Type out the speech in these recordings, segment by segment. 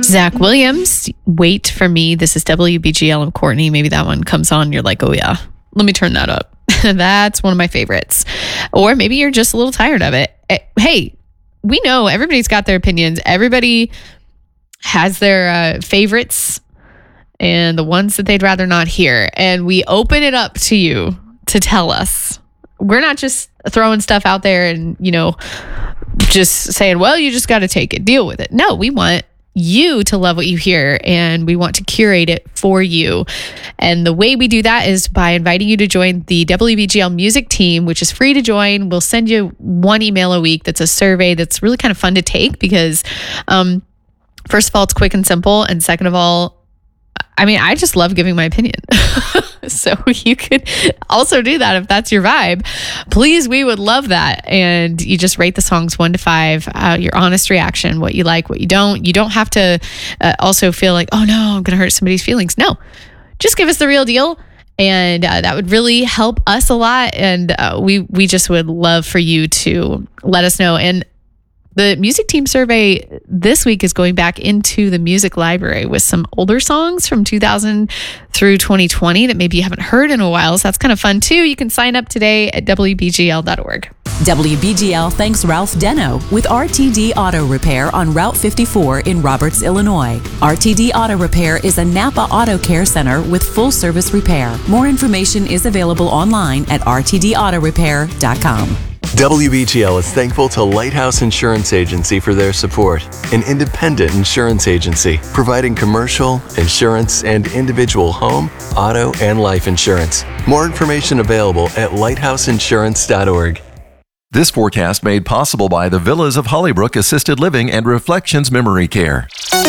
Zach Williams, Wait for Me. This is WBGL and Courtney. Maybe that one comes on. You're like, oh yeah, let me turn that up. That's one of my favorites. Or maybe you're just a little tired of it. Hey, we know everybody's got their opinions. Everybody has their favorites and the ones that they'd rather not hear. And we open it up to you to tell us. We're not just throwing stuff out there and, just saying, well, you just got to take it, deal with it. No, we want you to love what you hear, and we want to curate it for you. And the way we do that is by inviting you to join the WBGL music team, which is free to join. We'll send you one email a week that's a survey that's really kind of fun to take because, first of all, it's quick and simple. And second of all, I just love giving my opinion. So you could also do that if that's your vibe. Please, we would love that. And you just rate the songs 1 to 5, your honest reaction, what you like, what you don't. You don't have to also feel like, oh no, I'm going to hurt somebody's feelings. No, just give us the real deal. And that would really help us a lot. And we just would love for you to let us know. And the music team survey this week is going back into the music library with some older songs from 2000 through 2020 that maybe you haven't heard in a while. So that's kind of fun too. You can sign up today at WBGL.org. WBGL thanks Ralph Deno with RTD Auto Repair on Route 54 in Roberts, Illinois. RTD Auto Repair is a Napa Auto Care Center with full service repair. More information is available online at rtdautorepair.com. WBGL is thankful to Lighthouse Insurance Agency for their support, an independent insurance agency providing commercial, insurance, and individual home, auto, and life insurance. More information available at lighthouseinsurance.org. This forecast made possible by the Villas of Hollybrook Assisted Living and Reflections Memory Care.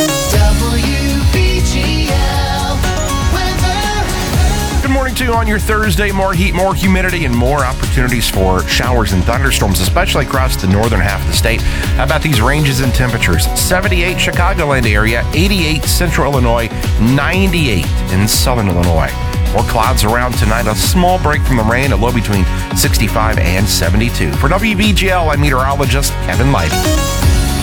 On your Thursday, more heat, more humidity, and more opportunities for showers and thunderstorms, especially across the northern half of the state. How about these ranges in temperatures? 78 Chicagoland area, 88 Central Illinois, 98 in Southern Illinois. More clouds around tonight, a small break from the rain, a low between 65 and 72. For WBGL, I'm meteorologist Kevin Leidy.